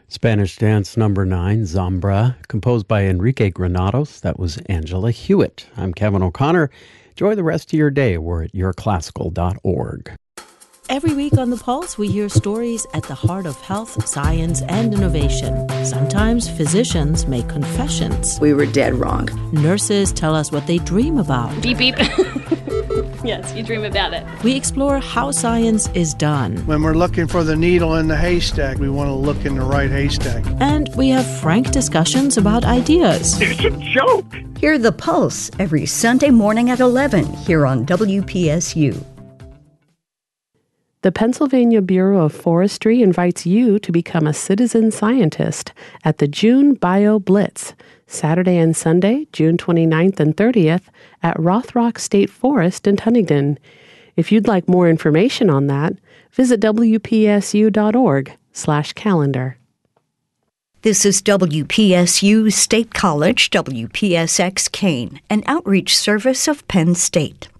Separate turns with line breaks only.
Spanish dance number 9, Zambra, composed by Enrique Granados. That was Angela Hewitt. I'm Kevin O'Connor. Enjoy the rest of your day. We're at yourclassical.org.
Every week on The Pulse, we hear stories at the heart of health, science, and innovation. Sometimes physicians make confessions.
We were dead wrong.
Nurses tell us what they dream about.
Beep, beep. Yes, you dream about it.
We explore how science is done.
When we're looking for the needle in the haystack, we want to look in the right haystack.
And we have frank discussions about ideas.
It's a joke!
Hear The Pulse every Sunday morning at 11 here on WPSU.
The Pennsylvania Bureau of Forestry invites you to become a citizen scientist at the June Bio Blitz, Saturday and Sunday, June 29th and 30th, at Rothrock State Forest in Huntingdon. If you'd like more information on that, visit wpsu.org/calendar.
This is WPSU State College, WPSX Kane, an outreach service of Penn State.